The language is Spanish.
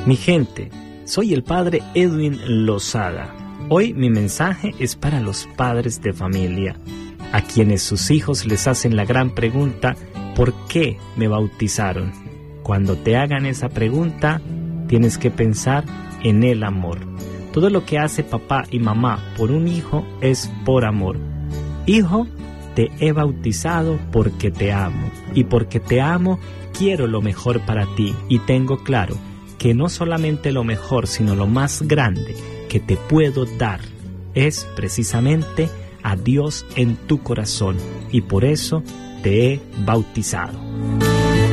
Mi gente, soy el padre Edwin Lozada. Hoy mi mensaje es para los padres de familia, a quienes sus hijos les hacen la gran pregunta, ¿por qué me bautizaron? Cuando te hagan esa pregunta, tienes que pensar en el amor. Todo lo que hace papá y mamá por un hijo es por amor. Hijo, te he bautizado porque te amo, y porque te amo, quiero lo mejor para ti, y tengo claro que no solamente lo mejor, sino lo más grande que te puedo dar es precisamente a Dios en tu corazón, y por eso te he bautizado.